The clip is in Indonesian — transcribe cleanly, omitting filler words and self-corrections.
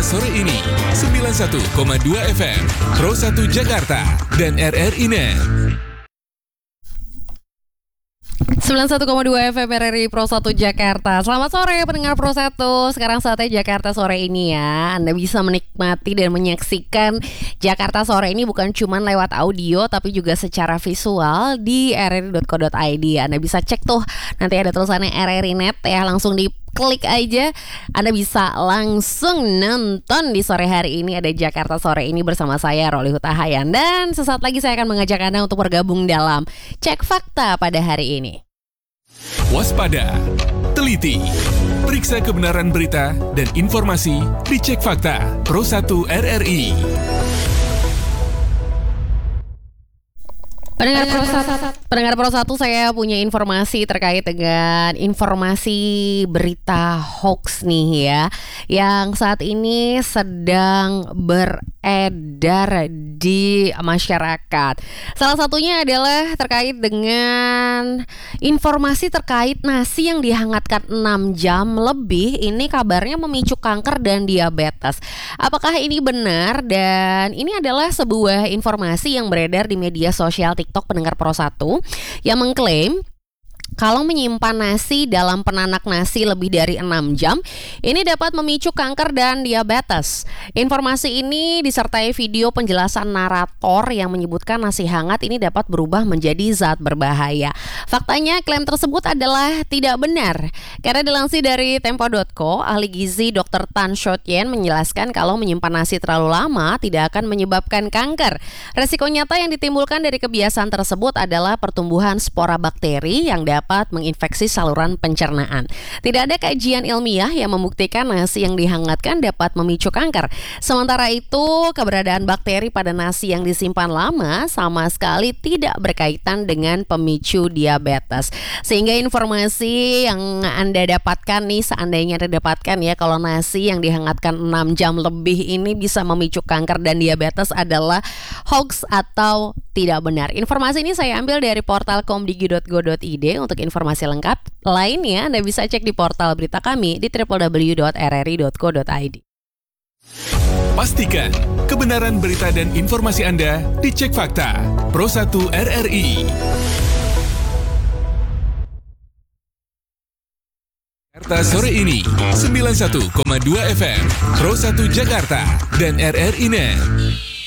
sore ini 91,2 FM Pro 1 Jakarta dan RRI Net. 91,2 FM RRI Pro 1 Jakarta. Selamat sore pendengar Pro 1. Sekarang saatnya Jakarta Sore ini ya. Anda bisa menikmati dan menyaksikan Jakarta Sore ini bukan cuma lewat audio tapi juga secara visual di rri.co.id. Anda bisa cek tuh, nanti ada tulisannya RRI Net ya, langsung klik aja, Anda bisa langsung nonton di sore hari ini. Ada Jakarta Sore ini bersama saya Roli Hutahayan. Dan sesaat lagi saya akan mengajak Anda untuk bergabung dalam Cek Fakta pada hari ini. Waspada, teliti, periksa kebenaran berita dan informasi di Cek Fakta Pro 1 RRI. Pendengar Pro 1, saya punya informasi terkait dengan informasi berita hoax nih ya, yang saat ini sedang beredar di masyarakat. Salah satunya adalah terkait dengan informasi terkait nasi yang dihangatkan 6 jam lebih. Ini kabarnya memicu kanker dan diabetes. Apakah ini benar? Dan ini adalah sebuah informasi yang beredar di media sosial TikTok pendengar Pro 1 yang mengklaim kalau menyimpan nasi dalam penanak nasi lebih dari 6 jam, ini dapat memicu kanker dan diabetes. Informasi ini disertai video penjelasan narator yang menyebutkan nasi hangat ini dapat berubah menjadi zat berbahaya. Faktanya, klaim tersebut adalah tidak benar. Karena dilansir dari Tempo.co, ahli gizi Dr. Tan Shotyen menjelaskan kalau menyimpan nasi terlalu lama tidak akan menyebabkan kanker. Resiko nyata yang ditimbulkan dari kebiasaan tersebut adalah pertumbuhan spora bakteri yang dapat menginfeksi saluran pencernaan. Tidak ada kajian ilmiah yang membuktikan nasi yang dihangatkan dapat memicu kanker. Sementara itu, keberadaan bakteri pada nasi yang disimpan lama sama sekali tidak berkaitan dengan pemicu diabetes. Sehingga informasi yang Anda dapatkan nih, seandainya Anda dapatkan ya, kalau nasi yang dihangatkan 6 jam lebih ini bisa memicu kanker dan diabetes adalah hoax atau tidak benar. Informasi ini saya ambil dari portal komdigi.go.id. Untuk informasi lengkap lainnya Anda bisa cek di portal berita kami di www.rri.co.id. Pastikan kebenaran berita dan informasi Anda di Cek Fakta Pro 1 RRI. Jakarta Sore ini 91,2 FM Pro 1 Jakarta dan RRI Net.